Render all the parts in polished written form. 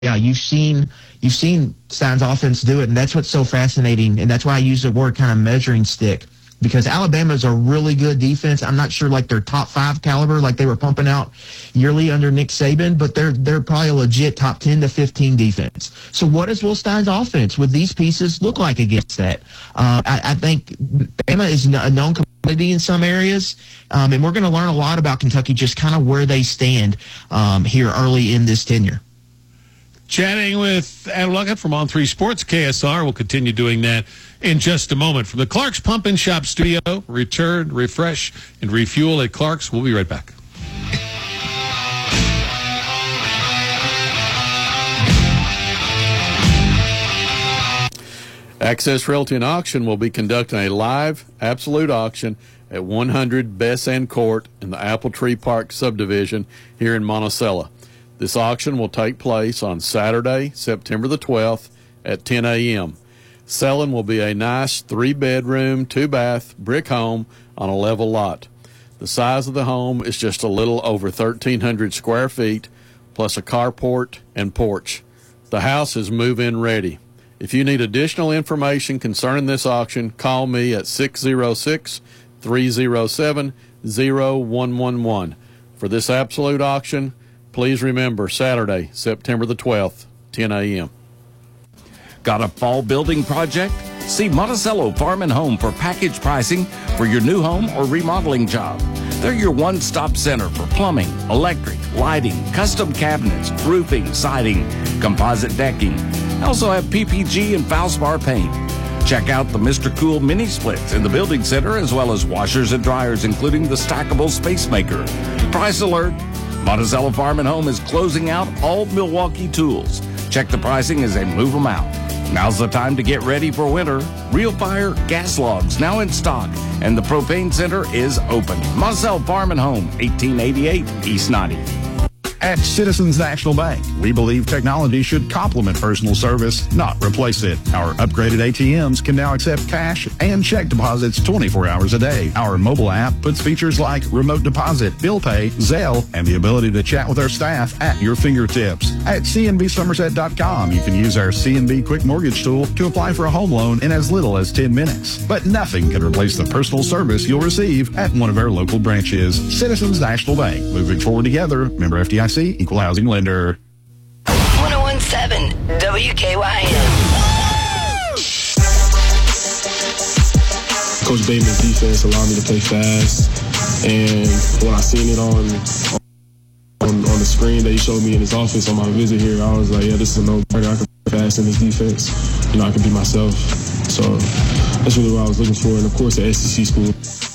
yeah, you've seen Stein's offense do it, and that's what's so fascinating, and that's why I use the word kind of measuring stick, because Alabama's a really good defense. I'm not sure like they're top 5 caliber like they were pumping out yearly under Nick Saban, but they're probably a legit top 10 to 15 defense. So what does Will Stein's offense with these pieces look like against that? I think Bama is a known commodity in some areas, and we're going to learn a lot about Kentucky, just kind of where they stand here early in this tenure. Chatting with Adam Luckett from On3 Sports KSR. We'll continue doing that in just a moment. From the Clark's Pump and Shop studio, return, refresh, and refuel at Clark's. We'll be right back. Access Realty and Auction will be conducting a live absolute auction at 100 Bess End Court in the Apple Tree Park subdivision here in Monticello. This auction will take place on Saturday, September the 12th at 10 a.m. Selling will be a nice 3-bedroom, 2-bath brick home on a level lot. The size of the home is just a little over 1,300 square feet, plus a carport and porch. The house is move-in ready. If you need additional information concerning this auction, call me at 606-307-0111. For this absolute auction, please remember Saturday, September the 12th, 10 a.m. Got a fall building project? See Monticello Farm and Home for package pricing for your new home or remodeling job. They're your one-stop center for plumbing, electric, lighting, custom cabinets, roofing, siding, composite decking. Also have PPG and Valspar paint. Check out the Mr. Cool mini splits in the building center, as well as washers and dryers, including the stackable Space Maker. Price alert. Monticello Farm and Home is closing out all Milwaukee tools. Check the pricing as they move them out. Now's the time to get ready for winter. Real Fire gas logs now in stock, and the Propane Center is open. Monticello Farm and Home, 1888 East 90. At Citizens National Bank, we believe technology should complement personal service, not replace it. Our upgraded ATMs can now accept cash and check deposits 24 hours a day. Our mobile app puts features like remote deposit, bill pay, Zelle, and the ability to chat with our staff at your fingertips. At cnbsomerset.com, you can use our CNB Quick Mortgage tool to apply for a home loan in as little as 10 minutes. But nothing can replace the personal service you'll receive at one of our local branches. Citizens National Bank, moving forward together. Member FDIC. Equal housing lender. 1017 WKYN. Coach Bateman's defense allowed me to play fast, and when I seen it on the screen that he showed me in his office on my visit here, I was like, yeah, this is a no-brainer. I can play fast in this defense. I can be myself. So that's really what I was looking for, and of course, the SEC school.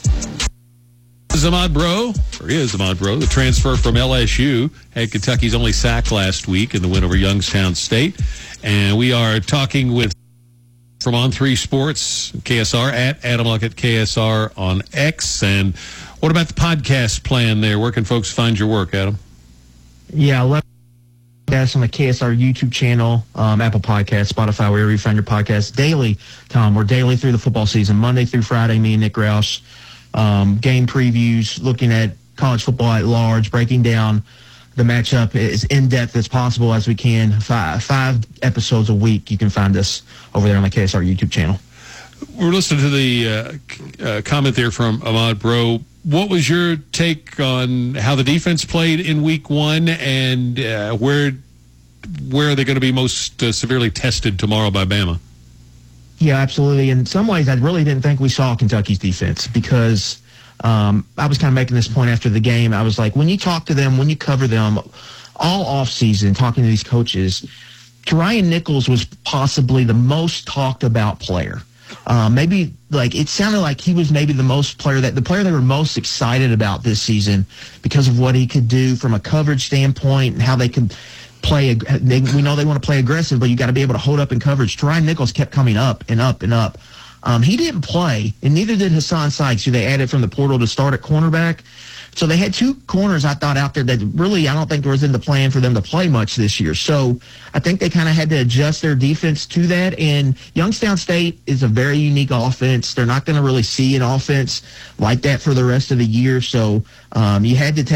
Ahmad Breaux, the transfer from LSU, had Kentucky's only sack last week in the win over Youngstown State. And we are talking with, from On3 Sports, KSR, at Adam Luckett KSR on X. And what about the podcast plan there? Where can folks find your work, Adam? Yeah, that's on the KSR YouTube channel, Apple Podcasts, Spotify, wherever you find your podcasts. Daily, Tom, we're daily through the football season, Monday through Friday, me and Nick Roush. Game previews, looking at college football at large, breaking down the matchup as in-depth as possible as we can. Five episodes a week. You can find us over there on the KSR YouTube channel. We're listening to the comment there from Ahmad Breaux. What was your take on how the defense played in week one, and where are they going to be most severely tested tomorrow by Bama? Yeah, absolutely. In some ways, I really didn't think we saw Kentucky's defense because I was kind of making this point after the game. I was like, when you talk to them, when you cover them all offseason, talking to these coaches, Ryan Nichols was possibly the most talked about player. Maybe like it sounded like he was maybe the player they were most excited about this season because of what he could do from a coverage standpoint and how they could play. We know they want to play aggressive, but you got to be able to hold up in coverage. Ryan Nichols kept coming up and up and up. He didn't play, and neither did Hassan Sykes, who they added from the portal to start at cornerback. So they had two corners, I thought, out there that really I don't think there was in the plan for them to play much this year. So I think they kind of had to adjust their defense to that. And Youngstown State is a very unique offense. They're not going to really see an offense like that for the rest of the year. So you had to take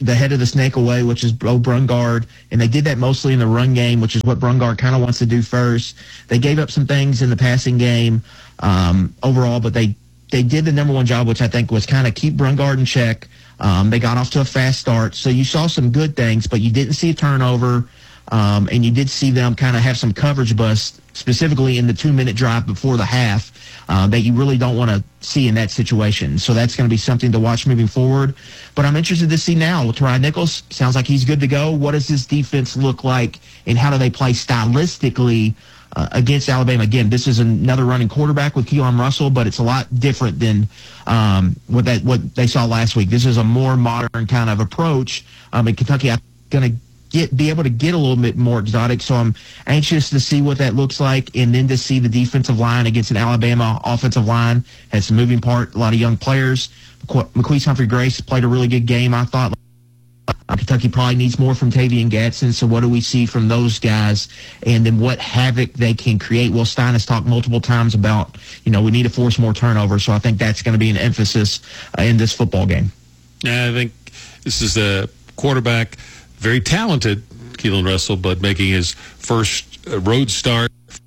the head of the snake away, which is Bo Brungard, and they did that mostly in the run game, which is what Brungard kind of wants to do first. They gave up some things in the passing game overall, but they did the number one job, which I think was kind of keep Brungard in check. They got off to a fast start, so you saw some good things, but you didn't see a turnover, and you did see them kind of have some coverage busts, specifically in the 2-minute drive before the half, that you really don't want to see in that situation. So that's going to be something to watch moving forward. But I'm interested to see now with Tyron Nichols. Sounds like he's good to go. What does this defense look like, and how do they play stylistically against Alabama? Again, this is another running quarterback with Keelan Russell, but it's a lot different than what they saw last week. This is a more modern kind of approach. And Kentucky, I'm going to be able to get a little bit more exotic. So I'm anxious to see what that looks like, and then to see the defensive line against an Alabama offensive line. Has some moving part, a lot of young players. McQueese Humphrey-Grace played a really good game, I thought. Kentucky probably needs more from Tavian Gadsden, so what do we see from those guys? And then what havoc they can create. Will Stein has talked multiple times about, we need to force more turnovers, so I think that's going to be an emphasis in this football game. Yeah, I think this is a quarterback, very talented, Keelan Russell, but making his first road start,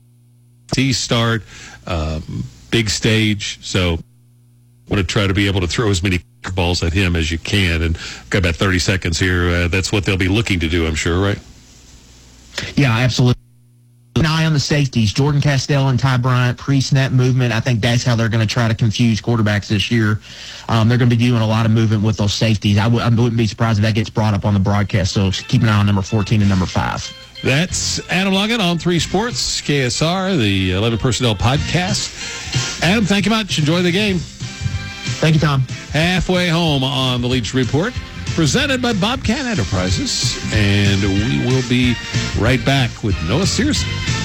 big stage, so want to try to be able to throw as many balls at him as you can, and got about 30 seconds here. That's what they'll be looking to do, I'm sure, right? Yeah, absolutely. An eye on the safeties, Jordan Castell and Ty Bryant, pre-snap movement. I think that's how they're going to try to confuse quarterbacks this year. They're going to be doing a lot of movement with those safeties. I wouldn't be surprised if that gets brought up on the broadcast, so keep an eye on number 14 and number 5. That's Adam Logan on 3 Sports, KSR, the 11 Personnel Podcast. Adam, thank you much. Enjoy the game. Thank you, Tom. Halfway home on the Leach Report, presented by Bobcat Enterprises. And we will be right back with Noah Searson.